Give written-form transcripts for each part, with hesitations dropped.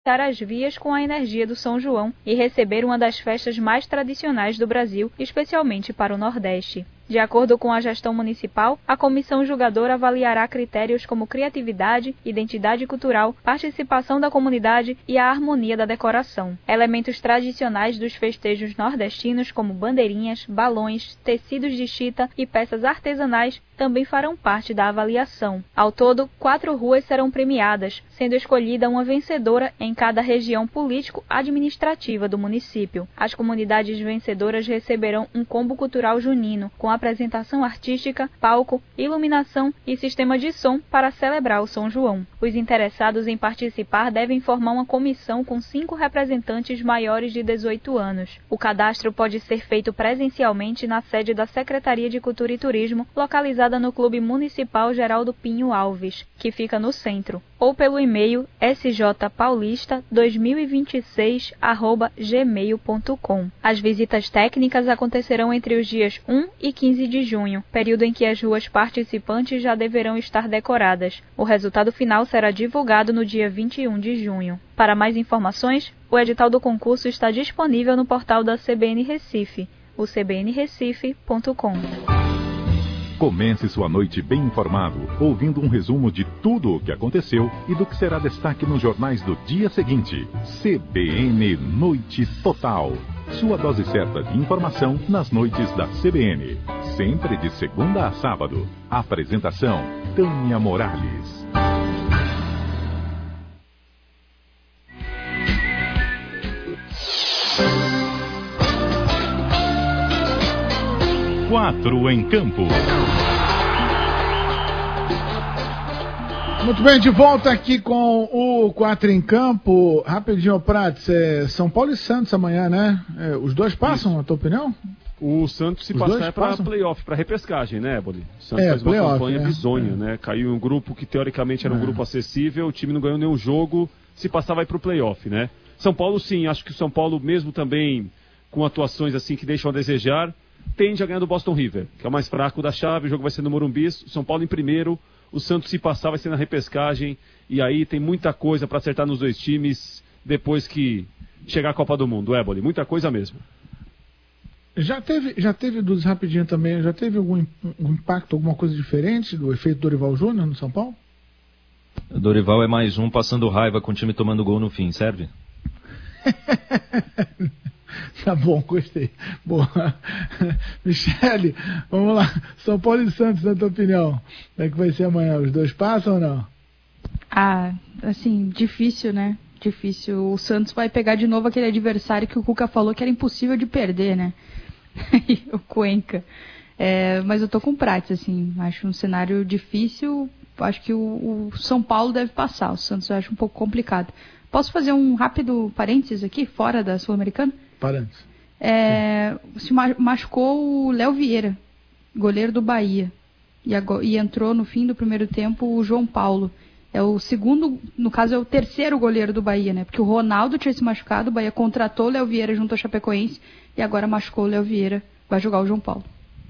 as vias com a energia do São João e receber uma das festas mais tradicionais do Brasil, especialmente para o Nordeste. De acordo com a gestão municipal, a comissão julgadora avaliará critérios como criatividade, identidade cultural, participação da comunidade e a harmonia da decoração. Elementos tradicionais dos festejos nordestinos, como bandeirinhas, balões, tecidos de chita e peças artesanais, também farão parte da avaliação. Ao todo, 4 ruas serão premiadas, sendo escolhida uma vencedora em cada região político-administrativa do município. As comunidades vencedoras receberão um combo cultural junino, com apresentação artística, palco, iluminação e sistema de som para celebrar o São João. Os interessados em participar devem formar uma comissão com 5 representantes maiores de 18 anos. O cadastro pode ser feito presencialmente na sede da Secretaria de Cultura e Turismo, localizada no Clube Municipal Geraldo Pinho Alves, que fica no centro, ou pelo e-mail sjpaulista2026@gmail.com. As visitas técnicas acontecerão entre os dias 1 e 15 de junho, período em que as ruas participantes já deverão estar decoradas. O resultado final será divulgado no dia 21 de junho. Para mais informações, o edital do concurso está disponível no portal da CBN Recife, o cbnrecife.com. Comece sua noite bem informado, ouvindo um resumo de tudo o que aconteceu e do que será destaque nos jornais do dia seguinte. CBN Noite Total. Sua dose certa de informação nas noites da CBN. Sempre de segunda a sábado. Apresentação: Tânia Morales. Quatro em campo. Muito bem, de volta aqui com o 4 em Campo. Rapidinho, Prates, São Paulo e Santos amanhã, né? Os dois passam, na tua opinião? O Santos se passar é para playoff, para repescagem, né, Eboli? O Santos faz uma campanha bizonha, né? Caiu em um grupo que teoricamente era um grupo acessível, o time não ganhou nenhum jogo, se passar vai pro playoff, né? São Paulo sim, acho que o São Paulo mesmo também com atuações assim que deixam a desejar, tende a ganhar do Boston River, que é o mais fraco da chave, o jogo vai ser no Morumbi, o São Paulo em primeiro, o Santos se passar vai ser na repescagem, e aí tem muita coisa para acertar nos dois times depois que chegar a Copa do Mundo, Eboli, muita coisa mesmo. Já teve Duz, rapidinho também, já teve algum impacto, alguma coisa diferente do efeito Dorival Júnior no São Paulo? O Dorival é mais um passando raiva com o time tomando gol no fim, serve? Tá bom, gostei. Boa. Michele, vamos lá. São Paulo e Santos, na tua opinião. Como é que vai ser amanhã? Os dois passam ou não? Assim, difícil, né? Difícil. O Santos vai pegar de novo aquele adversário que o Cuca falou que era impossível de perder, né? O Cuenca. Mas eu tô com o Prates, assim. Acho um cenário difícil. Acho que o São Paulo deve passar. O Santos eu acho um pouco complicado. Posso fazer um rápido parênteses aqui, fora da Sul-Americana? Parênteses. Se machucou o Léo Vieira, goleiro do Bahia. E entrou no fim do primeiro tempo o João Paulo. É o segundo, no caso é o terceiro goleiro do Bahia, né? Porque o Ronaldo tinha se machucado, o Bahia contratou o Léo Vieira junto ao Chapecoense e agora machucou o Léo Vieira, vai jogar o João Paulo.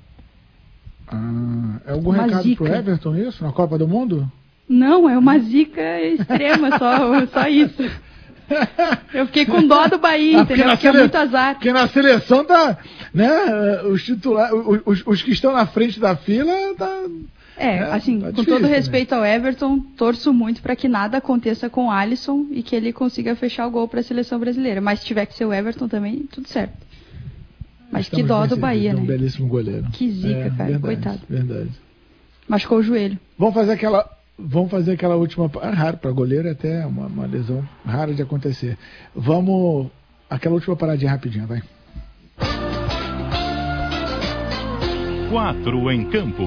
É algum recado pro Everton isso, na Copa do Mundo? Não, é uma zica extrema, só isso. Eu fiquei com dó do Bahia, entendeu? Porque é muito azar. Porque na seleção tá, né, os titulares, os que estão na frente da fila, tá... assim, tá com difícil, todo respeito ao Everton, torço muito para que nada aconteça com o Alisson e que ele consiga fechar o gol para a seleção brasileira. Mas se tiver que ser o Everton também, tudo certo. Mas que dó do Bahia, né? Um belíssimo goleiro. Que zica, cara, verdade, coitado. Verdade. Machucou o joelho. Vamos fazer aquela última... É raro para goleiro, é até uma lesão rara de acontecer. Aquela última paradinha rapidinho, vai. 4 em campo.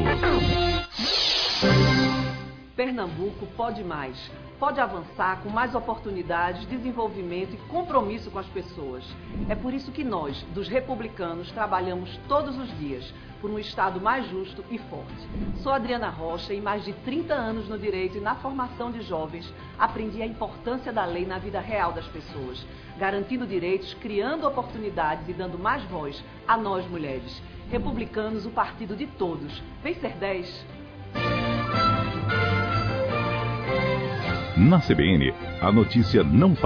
Pernambuco pode mais. Pode avançar com mais oportunidades, desenvolvimento e compromisso com as pessoas. É por isso que nós, dos republicanos, trabalhamos todos os dias por um Estado mais justo e forte. Sou Adriana Rocha e mais de 30 anos no direito e na formação de jovens, aprendi a importância da lei na vida real das pessoas, garantindo direitos, criando oportunidades e dando mais voz a nós mulheres. Republicanos, o partido de todos. Vem ser 10. Na CBN, a notícia não